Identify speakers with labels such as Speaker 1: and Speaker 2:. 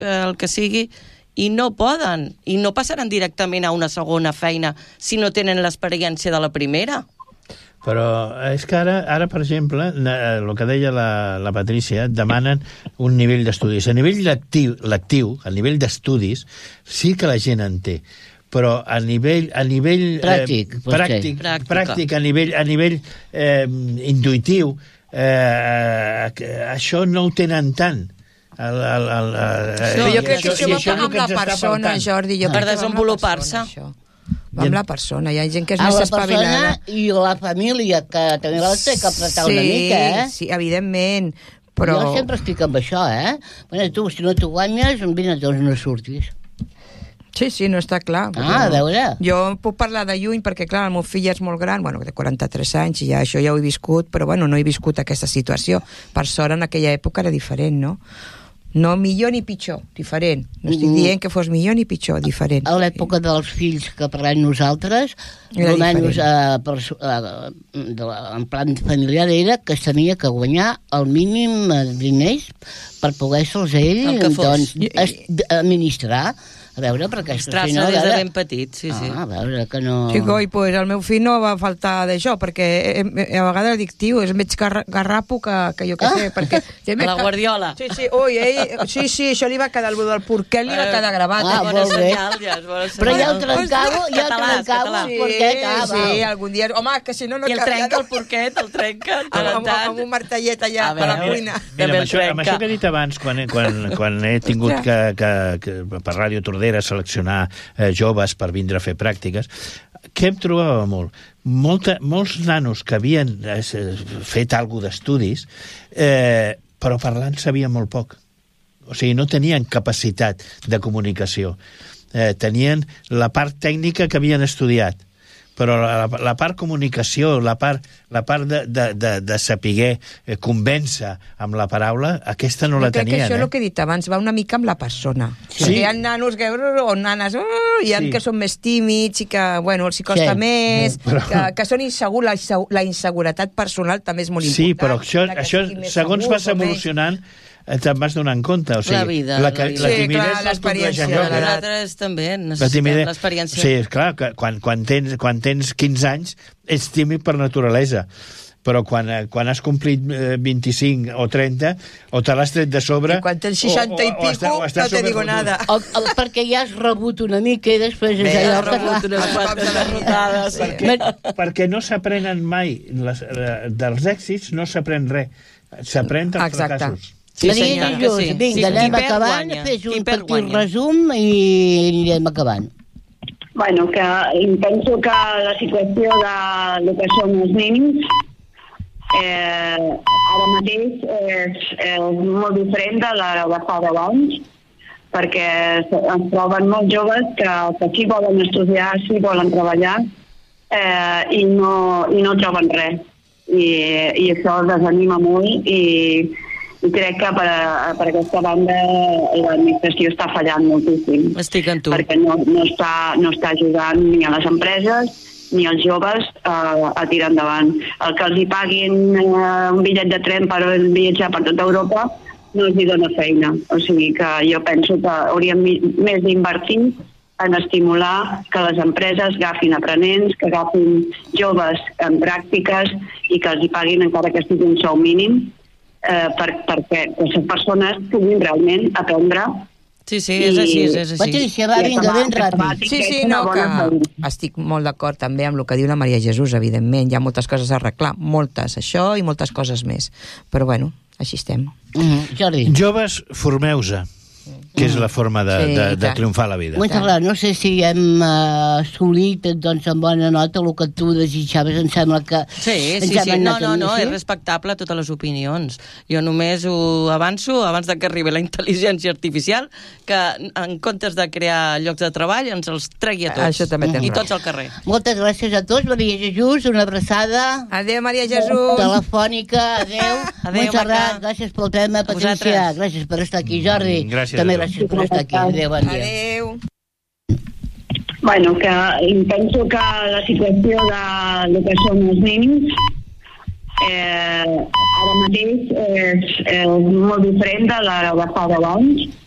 Speaker 1: el que sigui, i no poden, i no passaran directament a una segona feina si no tenen l'experiència de la primera.
Speaker 2: Però és que ara per exemple, el que deia la Patrícia, demanen un nivell d'estudis. A nivell lectiu, a nivell d'estudis, sí que la gent en té, però a nivell pràctic, a nivell intuïtiu, això no ho tenen tant.
Speaker 3: Jo crec que això va amb la persona, Jordi.
Speaker 1: Per desenvolupar-se.
Speaker 3: Va amb la persona, hi ha gent que és més espavilada.
Speaker 4: I la família, que també la té que apretar una mica,
Speaker 3: Sí, evidentment. Però...
Speaker 4: Jo sempre estic amb això, Bueno, tu, si no t'ho guanyes, vine, doncs no surtis.
Speaker 3: Sí, no està clar.
Speaker 4: A veure.
Speaker 3: Jo puc parlar de lluny perquè, clar, el meu fill és molt gran, bueno, de 43 anys, i això ja ho he viscut, però, bueno, no he viscut aquesta situació. Per sort, en aquella època era diferent, no? No millor ni pitjor, diferent. No estic dient que fos millor ni pitjor, diferent.
Speaker 4: A l'època dels fills que parlem nosaltres, almenys en plan familiar, era que es tenia que guanyar el mínim diners per poder-se'ls administrar. A veure, perquè aquesta
Speaker 1: feina... des de ben petit, sí.
Speaker 4: A veure, que no...
Speaker 3: Sí, coi, pues el meu fill no va faltar d'això, perquè a vegades dic, tio, és més garrapo que jo què sé, perquè...
Speaker 1: La Guardiola.
Speaker 3: Sí, això li va quedar, el del porquet li va quedar gravat.
Speaker 4: Molt bé. Però ja el trencavo, el porquet.
Speaker 3: Sí, algun dia... Home, que si no...
Speaker 1: I el trenca, el porquet, el trenca.
Speaker 3: Amb un martellet allà per la cuina.
Speaker 2: Mira, amb això que he dit abans, quan he tingut que per Ràdio Tordera seleccionar joves per vindre a fer pràctiques, què em trobava molt? Molts nanos que havien fet alguna d'estudis, però parlant sabien molt poc. O sigui, no tenien capacitat de comunicació. Tenien la part tècnica que havien estudiat, però la part comunicació, la part de saber convèncer amb la paraula, aquesta no la tenien.
Speaker 3: Crec que això és el que he dit abans, va una mica amb la persona. Sí. Hi ha nanos o nanes hi ha que són més tímids i que, bueno, els hi costa més, que són insegurs. La inseguretat personal també és molt important.
Speaker 2: Sí, però això segons vas evolucionant, te'n vas donar en compte. O sigui, la timidesa
Speaker 3: l'experiència.
Speaker 1: Nosaltres també necessitem l'experiència.
Speaker 2: Sí, clar, quan tens 15 anys ets tímid per naturalesa, però quan has complit 25 o 30 o te l'has tret de sobre...
Speaker 3: I quan tens 60 i pico no te digo nada.
Speaker 4: Perquè ja has rebut una mica i després...
Speaker 1: Has rebut unes quantes derrotades.
Speaker 2: Perquè no s'aprenen mai dels èxits, no s'aprèn res. S'aprèn dels fracassos.
Speaker 4: Maria Jesús, vinga, anem acabant, fes un petit resum i anirem acabant.
Speaker 5: Bueno, que penso que la situació de que són els nens ara mateix és molt diferent de la de fa 10 anys, perquè ens troben molts joves que sí volen estudiar, sí volen treballar i no troben res. I això els desanima molt i crec que per aquesta banda l'administració està fallant moltíssim.
Speaker 1: Estic amb tu.
Speaker 5: Perquè no està ajudant ni a les empreses ni als joves a tirar endavant. El que els hi paguin un bitllet de tren per viatjar per tota Europa no els hi dona feina. O sigui que jo penso que hauríem més d'invertir en estimular que les empreses agafin aprenents, que agafin joves en pràctiques i que els hi paguin encara que sigui un sou mínim, perquè aquestes persones puguin realment aprendre.
Speaker 1: Sí, és així.
Speaker 4: Patrícia, va, vinga, ben ràpid.
Speaker 3: Sí, no, que estic molt d'acord també amb el que diu la Maria Jesús, evidentment. Hi ha moltes coses a arreglar, moltes, això i moltes coses més. Però bueno, així estem.
Speaker 4: Jordi.
Speaker 2: Joves, formeu-se, que és la forma de triomfar la vida.
Speaker 4: No sé si hem assolit doncs, amb bona nota el que tu desitjaves, em sembla que...
Speaker 1: Sí, no, és respectable totes les opinions. Jo només ho avanço, abans que arribi la intel·ligència artificial, que en comptes de crear llocs de treball ens els tregui a tots.
Speaker 3: Això també
Speaker 1: I tots al carrer.
Speaker 4: Moltes gràcies a tots. Maria Jesús, una abraçada.
Speaker 3: Adéu, Maria Jesús.
Speaker 4: Telefònica, adéu. Montserrat, gràcies pel tema. Patrícia, gràcies per estar aquí. Jordi, també gràcies per estar aquí. Adéu, bon dia.
Speaker 3: Adéu.
Speaker 5: Bueno, que penso que la situació de que són els nens ara mateix és molt diferent de la de fa 10 anys,